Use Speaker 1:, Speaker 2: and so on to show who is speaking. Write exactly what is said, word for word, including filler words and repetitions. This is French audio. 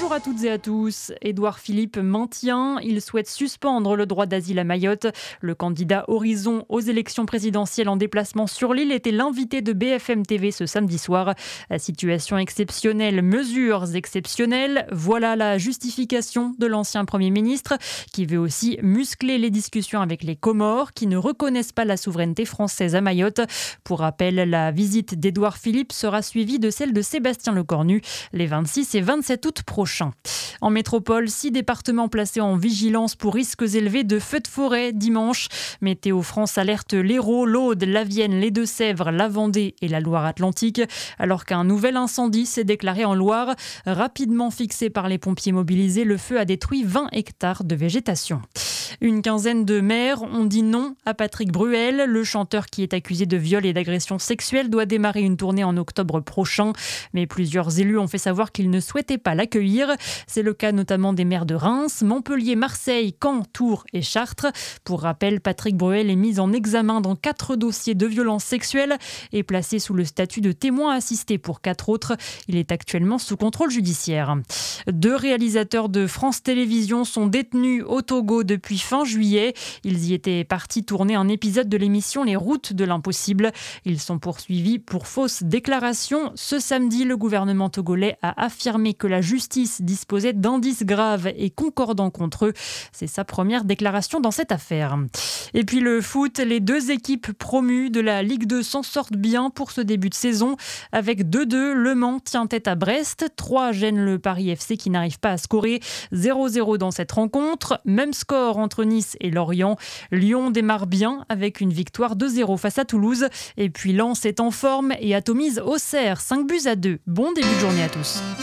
Speaker 1: Bonjour à toutes et à tous. Édouard Philippe maintient, il souhaite suspendre le droit d'asile à Mayotte. Le candidat Horizon aux élections présidentielles en déplacement sur l'île était l'invité de B F M T V ce samedi soir. Situation exceptionnelle, mesures exceptionnelles. Voilà la justification de l'ancien Premier ministre qui veut aussi muscler les discussions avec les Comores qui ne reconnaissent pas la souveraineté française à Mayotte. Pour rappel, la visite d'Édouard Philippe sera suivie de celle de Sébastien Lecornu les vingt-six et vingt-sept août prochains. En métropole, six départements placés en vigilance pour risques élevés de feux de forêt dimanche. Météo France alerte l'Hérault, l'Aude, la Vienne, les Deux-Sèvres, la Vendée et la Loire-Atlantique. Alors qu'un nouvel incendie s'est déclaré en Loire. Rapidement fixé par les pompiers mobilisés, le feu a détruit vingt hectares de végétation. Une quinzaine de maires ont dit non à Patrick Bruel. Le chanteur qui est accusé de viol et d'agression sexuelle doit démarrer une tournée en octobre prochain. Mais plusieurs élus ont fait savoir qu'ils ne souhaitaient pas l'accueillir. C'est le cas notamment des maires de Reims, Montpellier, Marseille, Caen, Tours et Chartres. Pour rappel, Patrick Bruel est mis en examen dans quatre dossiers de violences sexuelles et placé sous le statut de témoin assisté pour quatre autres. Il est actuellement sous contrôle judiciaire. Deux réalisateurs de France Télévisions sont détenus au Togo depuis fin juillet. Ils y étaient partis tourner un épisode de l'émission Les Routes de l'Impossible. Ils sont poursuivis pour fausses déclarations. Ce samedi, le gouvernement togolais a affirmé que la justice disposait d'indices graves et concordants contre eux. C'est sa première déclaration dans cette affaire. Et puis le foot, les deux équipes promues de la Ligue deux s'en sortent bien pour ce début de saison. Avec deux deux, Le Mans tient tête à Brest. trois gênent le Paris F C qui n'arrive pas à scorer. zéro zéro dans cette rencontre. Même score entre Nice et Lorient. Lyon démarre bien avec une victoire deux zéro face à Toulouse. Et puis Lens est en forme et atomise Auxerre cinq buts à deux. Bon début de journée à tous.